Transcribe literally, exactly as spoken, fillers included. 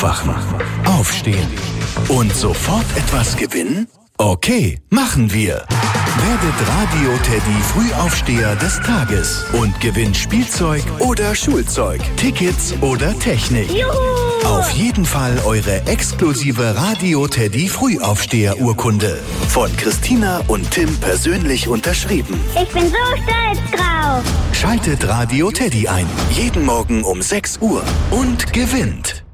Aufwachen, Aufstehen und sofort etwas gewinnen? Okay, machen wir. Werdet Radio-Teddy Frühaufsteher des Tages und gewinnt Spielzeug oder Schulzeug, Tickets oder Technik. Juhu! Auf jeden Fall eure exklusive Radio-Teddy Frühaufsteher-Urkunde. Von Christina und Tim persönlich unterschrieben. Ich bin so stolz drauf. Schaltet Radio Teddy ein. Jeden Morgen um sechs Uhr und gewinnt.